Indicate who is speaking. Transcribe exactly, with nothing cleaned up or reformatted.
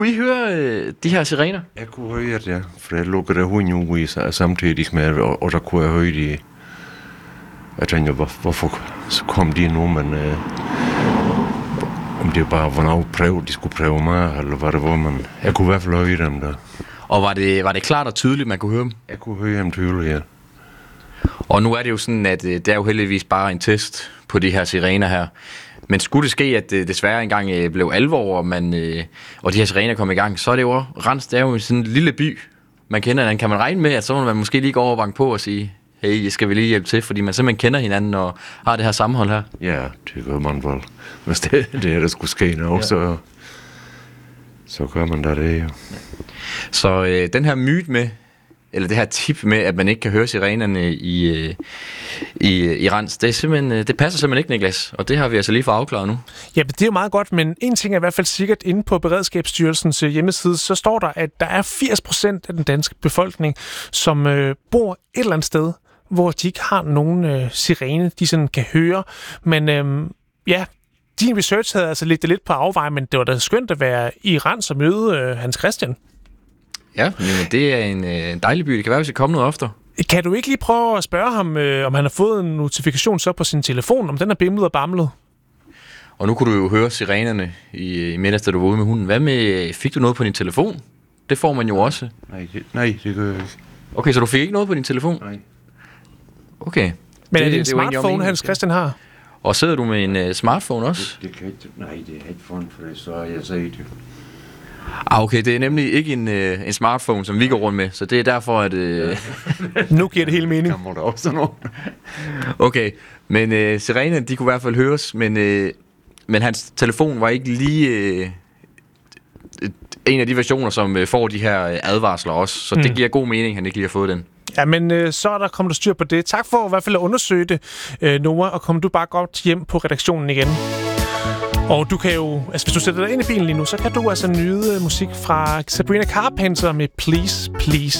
Speaker 1: Kunne I høre øh, de her sirener?
Speaker 2: Jeg kunne høre det, ja. For jeg lukkede hunden ud i sig samtidig med, og, og der kunne jeg høre de... Jeg tænkte, hvor, hvorfor så kom de nu, men... Øh, om det bare var noget prøve, de skulle prøve mig, eller hvad det var, men... Jeg kunne i hvert fald høre dem der.
Speaker 1: Og var det, var det klart og tydeligt, man kunne høre dem?
Speaker 2: Jeg kunne høre dem tydeligt, ja.
Speaker 1: Og nu er det jo sådan, at øh, det er jo heldigvis bare en test på de her sirener her. Men skulle det ske, at det desværre engang øh, blev alvor, og, man, øh, og de her sirener kom i gang, så er det jo Rans, det er jo sådan en lille by, man kender hinanden. Kan man regne med, at så må man måske lige gå over og banke på og sige, hey, skal vi lige hjælpe til, fordi man simpelthen kender hinanden og har det her sammenhold her?
Speaker 2: Ja, det gør man vel. Hvis det, det er, der skulle ske noget, ja. så, så gør man da det, jo.
Speaker 1: Så øh, den her myte med, eller det her tip med, at man ikke kan høre sirenerne i, øh, i, i Rans, det, er simpelthen, det passer simpelthen ikke, Niklas. Og det har vi altså lige fået afklaret nu.
Speaker 3: Ja, det er jo meget godt, men en ting er i hvert fald sikkert inde på Beredskabsstyrelsens hjemmeside, så står der, at der er firs procent af den danske befolkning, som øh, bor et eller andet sted, hvor de ikke har nogen øh, sirene, de sådan kan høre. Men øh, ja, din research havde altså lidt, lidt på afveje, men det var da skønt at være i Rans og møde øh, Hans Christian.
Speaker 1: Ja, men det er en øh, dejlig by. Det kan være, hvis jeg kommer noget oftere.
Speaker 3: Kan du ikke lige prøve at spørge ham, øh, om han har fået en notifikation så på sin telefon, om den er bimlet og bamlet?
Speaker 1: Og nu kunne du jo høre sirenerne i, i middags, da du var ude med hunden. Hvad med, fik du noget på din telefon? Det får man jo også.
Speaker 2: Nej, det, nej, det gør jeg ikke.
Speaker 1: Okay, så du fik ikke noget på din telefon?
Speaker 2: Nej.
Speaker 1: Okay.
Speaker 3: Men
Speaker 1: det,
Speaker 3: er det en
Speaker 1: det
Speaker 3: smartphone, Hans Christian har?
Speaker 1: Og sidder du med en uh, smartphone også?
Speaker 2: Det, det kan ikke, nej, det er ikke fun, for det så jeg siger det.
Speaker 1: Ah, okay, det er nemlig ikke en, uh, en smartphone, som vi går rundt med, så det er derfor, at... Uh...
Speaker 3: nu giver det hele mening.
Speaker 2: Kommer der også noget?
Speaker 1: Okay, men uh, sirenerne, de kunne i hvert fald høres, men, uh, men hans telefon var ikke lige uh, en af de versioner, som uh, får de her advarsler også, så mm. det giver god mening, at han ikke lige har fået den.
Speaker 3: Ja, men øh, så er der kommet styr på det. Tak for i hvert fald at undersøge det, øh, Noah, og kom du bare godt hjem på redaktionen igen. Og du kan jo, altså hvis du sætter dig ind i bilen lige nu, så kan du altså nyde musik fra Sabrina Carpenter med Please, Please.